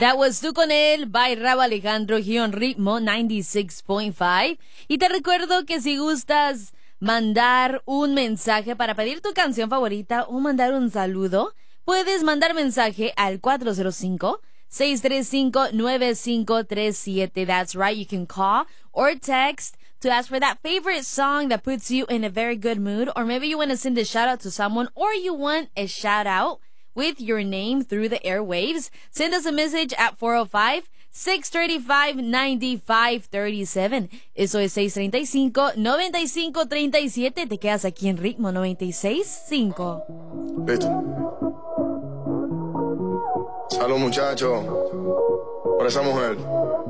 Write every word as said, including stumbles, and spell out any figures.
That was Tú con él by Rauw Alejandro here on Ritmo noventa y seis punto cinco. Y te recuerdo que si gustas mandar un mensaje para pedir tu canción favorita o mandar un saludo, puedes mandar mensaje al cuatro cero cinco, seis tres cinco, nueve cinco tres siete. That's right, you can call or text to ask for that favorite song that puts you in a very good mood, or maybe you want to send a shout out to someone, or you want a shout out with your name through the airwaves. Send us a message at four oh five, six three five, nine five three seven. Eso es seis tres cinco, nueve cinco tres siete. Te quedas aquí en Ritmo noventa y seis punto cinco. Listo. Salud, muchachos, por esa mujer.